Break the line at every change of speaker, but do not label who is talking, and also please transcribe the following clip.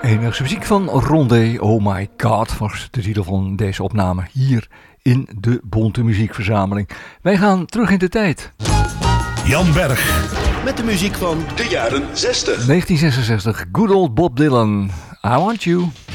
Enigste muziek van Rondé, Oh My God, was de titel van deze opname hier in de Bonte Muziekverzameling. Wij gaan terug in de tijd.
Jan Berg. Met de muziek van
de jaren 60.
1966, good old Bob Dylan, I Want You.